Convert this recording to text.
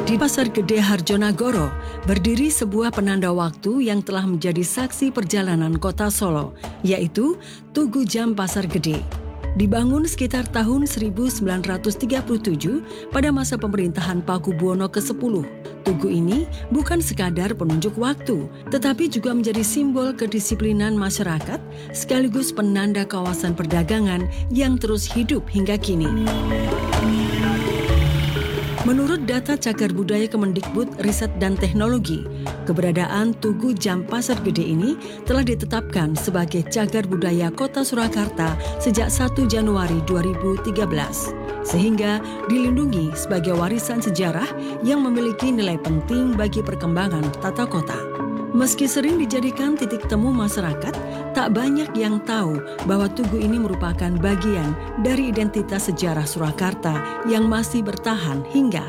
Di Pasar Gede Harjonagoro, berdiri sebuah penanda waktu yang telah menjadi saksi perjalanan kota Solo, yaitu Tugu Jam Pasar Gede. Dibangun sekitar tahun 1937 pada masa pemerintahan Pakubuwono ke-10. Tugu ini bukan sekadar penunjuk waktu, tetapi juga menjadi simbol kedisiplinan masyarakat sekaligus penanda kawasan perdagangan yang terus hidup hingga kini. Menurut data Cagar Budaya Kemendikbud Riset dan Teknologi, keberadaan Tugu Jam Pasar Gede ini telah ditetapkan sebagai Cagar Budaya Kota Surakarta sejak 1 Januari 2013, sehingga dilindungi sebagai warisan sejarah yang memiliki nilai penting bagi perkembangan tata kota. Meski sering dijadikan titik temu masyarakat, tak banyak yang tahu bahwa tugu ini merupakan bagian dari identitas sejarah Surakarta yang masih bertahan hingga